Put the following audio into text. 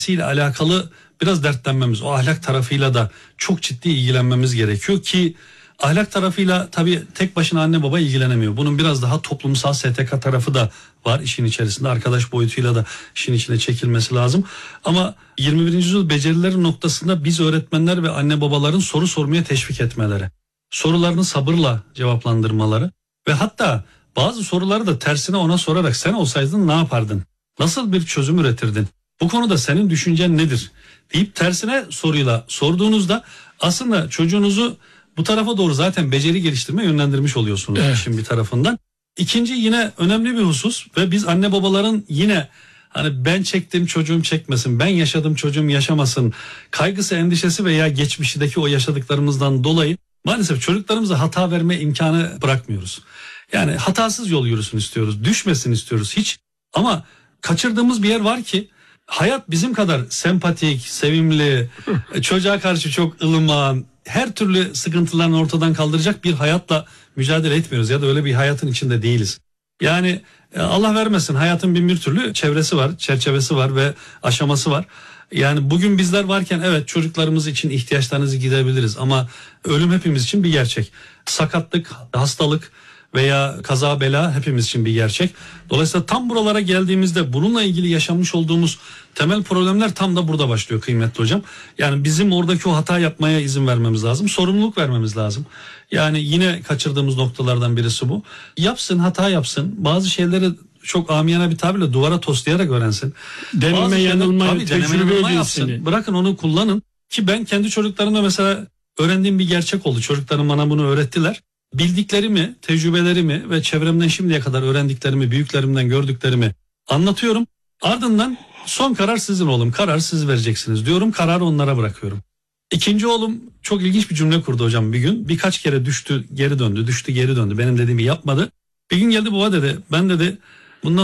ile alakalı biraz dertlenmemiz, o ahlak tarafıyla da çok ciddi ilgilenmemiz gerekiyor ki ahlak tarafıyla tabii tek başına anne baba ilgilenemiyor. Bunun biraz daha toplumsal STK tarafı da var işin içerisinde. Arkadaş boyutuyla da işin içine çekilmesi lazım. Ama 21. yüzyıl becerileri noktasında biz öğretmenler ve anne babaların soru sormaya teşvik etmeleri, sorularını sabırla cevaplandırmaları ve hatta bazı soruları da tersine ona sorarak sen olsaydın ne yapardın? Nasıl bir çözüm üretirdin? Bu konuda senin düşüncen nedir? Deyip tersine soruyla sorduğunuzda aslında çocuğunuzu bu tarafa doğru zaten beceri geliştirme yönlendirmiş oluyorsunuz işin bir tarafından. İkinci yine önemli bir husus ve biz anne babaların yine hani ben çektim çocuğum çekmesin, ben yaşadım çocuğum yaşamasın kaygısı, endişesi veya geçmişteki o yaşadıklarımızdan dolayı maalesef çocuklarımıza hata verme imkanı bırakmıyoruz. Yani hatasız yol yürüsün istiyoruz, düşmesin istiyoruz hiç. Ama kaçırdığımız bir yer var ki hayat bizim kadar sempatik, sevimli, çocuğa karşı çok ılıman, her türlü sıkıntılarını ortadan kaldıracak bir hayatla mücadele etmiyoruz ya da öyle bir hayatın içinde değiliz. Yani Allah vermesin hayatın bin bir türlü çevresi var, çerçevesi var ve aşaması var. Yani bugün bizler varken evet çocuklarımız için ihtiyaçlarınızı gidebiliriz ama ölüm hepimiz için bir gerçek. Sakatlık, hastalık veya kaza bela hepimiz için bir gerçek. Dolayısıyla tam buralara geldiğimizde bununla ilgili yaşanmış olduğumuz temel problemler tam da burada başlıyor kıymetli hocam. Yani bizim oradaki o hata yapmaya izin vermemiz lazım. Sorumluluk vermemiz lazım. Yani yine kaçırdığımız noktalardan birisi bu. Yapsın, hata yapsın. Bazı şeyleri çok amiyane bir tabirle duvara toslayarak öğrensin. Deneme yanılma, tecrübe yapsın. Bırakın onu kullanın. Ki ben kendi çocuklarımda mesela öğrendiğim bir gerçek oldu. Çocuklarım bana bunu öğrettiler. Bildiklerimi, tecrübelerimi ve çevremden şimdiye kadar öğrendiklerimi, büyüklerimden gördüklerimi anlatıyorum. Ardından son karar sizin oğlum, karar siz vereceksiniz diyorum, kararı onlara bırakıyorum. İkinci oğlum çok ilginç bir cümle kurdu hocam bir gün. Birkaç kere düştü, geri döndü, düştü, geri döndü. Benim dediğimi yapmadı. Bir gün geldi baba dedi, ben dedi